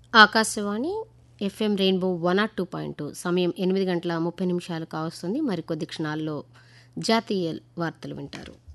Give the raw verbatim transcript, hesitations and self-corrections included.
Akashvani FM rainbow one not two point two సమయం ఎనిమిది గంటల ముప్పై నిమిషాలు కావస్తుంది. మరికొద్ది క్షణాల్లో జాతీయ వార్తలు వింటారు.